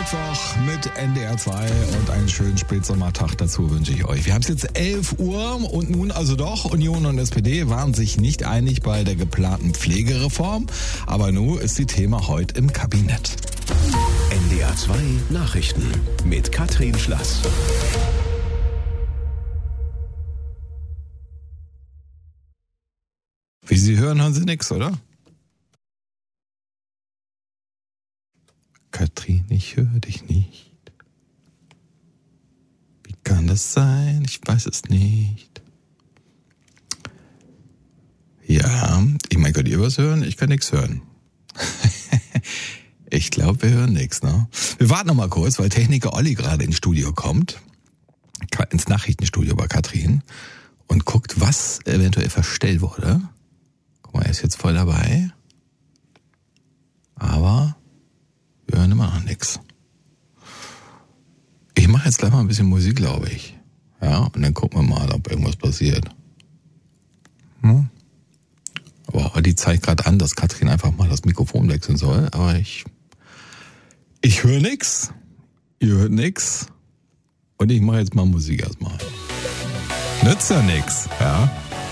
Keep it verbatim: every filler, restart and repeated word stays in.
Mittwoch mit N D R zwei und einen schönen Spätsommertag dazu wünsche ich euch. Wir haben es jetzt elf Uhr und nun also doch, Union und S P D waren sich nicht einig bei der geplanten Pflegereform, aber nun ist die Thema heute im Kabinett. N D R zwei Nachrichten mit Katrin Schlass. Wie Sie hören, hören Sie nichts, oder? Katrin, ich höre dich nicht. Wie kann das sein? Ich weiß es nicht. Ja, ich meine, könnt ihr was hören? Ich kann nichts hören. Ich glaube, wir hören nichts, ne? Wir warten noch mal kurz, weil Techniker Olli gerade ins Studio kommt. Ins Nachrichtenstudio bei Katrin. Und guckt, was eventuell verstellt wurde. Guck mal, er ist jetzt voll dabei. Aber wir hören immer noch nichts. Ich mache jetzt gleich mal ein bisschen Musik, glaube ich. Ja, und dann gucken wir mal, ob irgendwas passiert. Hm? Aber die zeigt gerade an, dass Katrin einfach mal das Mikrofon wechseln soll. Aber ich, ich höre nichts. Ihr hört nichts. Und ich mache jetzt mal Musik erstmal. Nützt ja nichts, ja.